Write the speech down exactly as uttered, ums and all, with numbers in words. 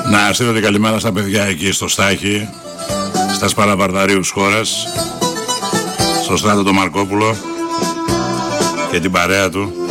Να στείλω την καλημέρα στα παιδιά εκεί στο Στάχι, στα Σπαραβαρδαρίους χώρας, στο Στράτο το Μαρκόπουλο και την παρέα του.